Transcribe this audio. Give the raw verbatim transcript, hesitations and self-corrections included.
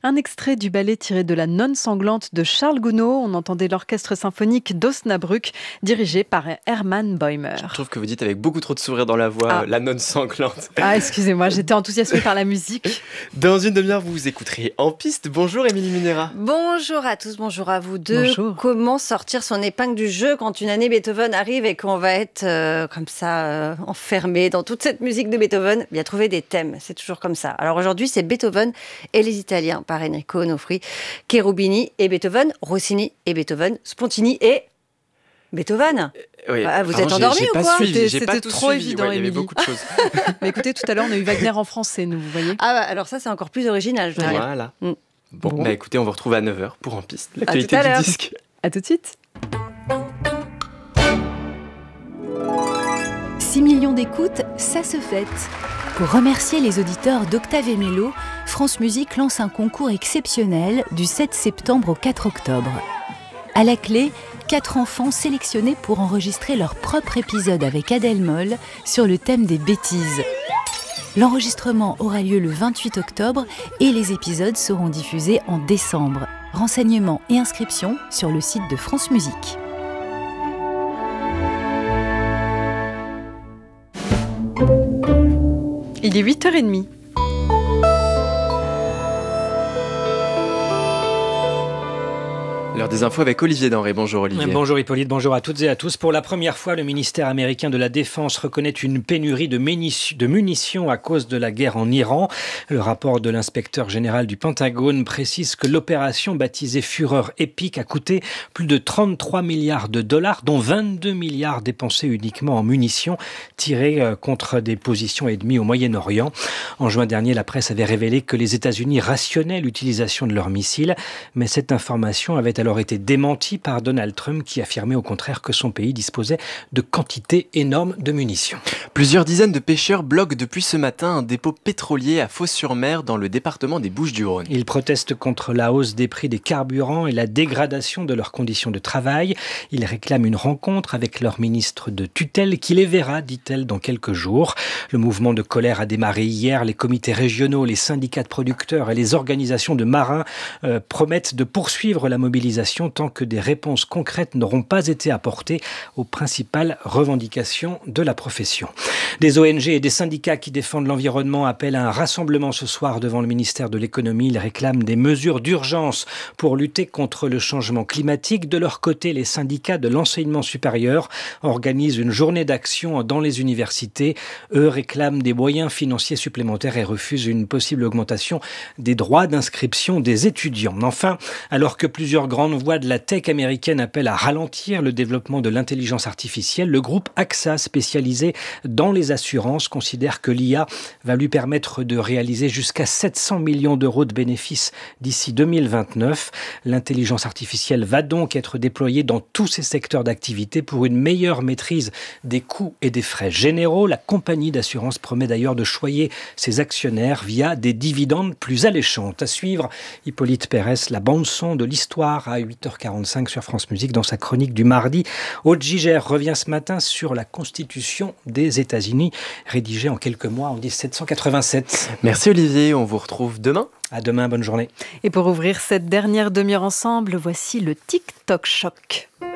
Un extrait du ballet tiré de La Nonne sanglante de Charles Gounod. On entendait l'orchestre symphonique d'Osnabrück, dirigé par Hermann Bäumer. Je trouve que vous dites avec beaucoup trop de sourire dans la voix, Ah. euh, La Nonne sanglante. Ah, excusez-moi, j'étais enthousiasmée par la musique. Dans une demi-heure, vous vous écouterez En Piste. Bonjour Émilie Munera. Bonjour à tous, bonjour à vous deux. Bonjour. Comment sortir son épingle du jeu quand une année Beethoven arrive et qu'on va être euh, comme ça euh, enfermé dans toute cette musique de Beethoven? Bien trouver des thèmes, c'est toujours comme ça. Alors aujourd'hui, c'est Beethoven et les Italiens par Enrico Onofri, Cherubini et Beethoven, Rossini et Beethoven, Spontini et Beethoven. Oui. Ah, vous Pardon, êtes j'ai- endormi j'ai ou pas quoi suivi, C'était- j'ai pas c'était tout trop suivi. évident, Ouais, il y avait Émilie. beaucoup de choses. Mais écoutez, tout à l'heure, on a eu Wagner en français, nous, vous voyez. Ah bah, alors ça, c'est encore plus original, je dois dire. Voilà. Mm. Bon, Bon. bah écoutez, on vous retrouve à neuf heures pour En Piste, À l'actualité tout à du l'heure. disque. À tout de suite. six millions d'écoutes, ça se fête. Pour remercier les auditeurs d'Octave et Mélo, France Musique lance un concours exceptionnel du sept septembre au quatre octobre. À la clé, quatre enfants sélectionnés pour enregistrer leur propre épisode avec Adèle Moll sur le thème des bêtises. L'enregistrement aura lieu le vingt-huit octobre et les épisodes seront diffusés en décembre. Renseignements et inscriptions sur le site de France Musique. Il est huit heures trente. L'heure des infos avec Olivier Denré. Bonjour Olivier. Bonjour Hippolyte, bonjour à toutes et à tous. Pour la première fois, le ministère américain de la Défense reconnaît une pénurie de, munitions, de munitions à cause de la guerre en Iran. Le rapport de l'inspecteur général du Pentagone précise que l'opération baptisée Fureur épique a coûté plus de trente-trois milliards de dollars, dont vingt-deux milliards dépensés uniquement en munitions tirées contre des positions ennemies au Moyen-Orient. En juin dernier, la presse avait révélé que les États-Unis rationnaient l'utilisation de leurs missiles, mais cette information avait alors été démenti par Donald Trump qui affirmait au contraire que son pays disposait de quantités énormes de munitions. Plusieurs dizaines de pêcheurs bloquent depuis ce matin un dépôt pétrolier à Fos-sur-Mer dans le département des Bouches-du-Rhône. Ils protestent contre la hausse des prix des carburants et la dégradation de leurs conditions de travail. Ils réclament une rencontre avec leur ministre de tutelle qui les verra, dit-elle, dans quelques jours. Le mouvement de colère a démarré hier. Les comités régionaux, les syndicats de producteurs et les organisations de marins euh, promettent de poursuivre la mobilisation tant que des réponses concrètes n'auront pas été apportées aux principales revendications de la profession. Des O N G et des syndicats qui défendent l'environnement appellent à un rassemblement ce soir devant le ministère de l'économie. Ils réclament des mesures d'urgence pour lutter contre le changement climatique. De leur côté, les syndicats de l'enseignement supérieur organisent une journée d'action dans les universités. Eux réclament des moyens financiers supplémentaires et refusent une possible augmentation des droits d'inscription des étudiants. Enfin, alors que plusieurs grandes voix de la tech américaine appellent à ralentir le développement de l'intelligence artificielle, le groupe A X A, spécialisé dans les assurances, considère que l'I A va lui permettre de réaliser jusqu'à sept cents millions d'euros de bénéfices d'ici deux mille vingt-neuf. L'intelligence artificielle va donc être déployée dans tous ces secteurs d'activité pour une meilleure maîtrise des coûts et des frais généraux. La compagnie d'assurance promet d'ailleurs de choyer ses actionnaires via des dividendes plus alléchantes. À suivre, Hippolyte Pérès, la bande-son de l'histoire à huit heures quarante-cinq sur France Musique dans sa chronique du mardi. Aude Gigère revient ce matin sur la Constitution des États-Unis, rédigée en quelques mois en dix-sept cent quatre-vingt-sept. Merci Olivier, on vous retrouve demain. À demain, bonne journée. Et pour ouvrir cette dernière demi-heure ensemble, voici le TikTok Choc.